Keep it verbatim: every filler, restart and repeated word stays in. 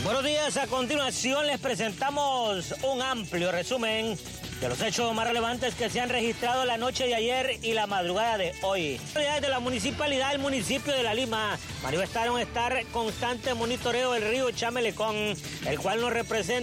Buenos días, a continuación les presentamos un amplio resumen de los hechos más relevantes que se han registrado la noche de ayer y la madrugada de hoy. Las autoridades de la municipalidad del municipio de La Lima manifestaron estar constante monitoreo del río Chamelecón, el cual nos representa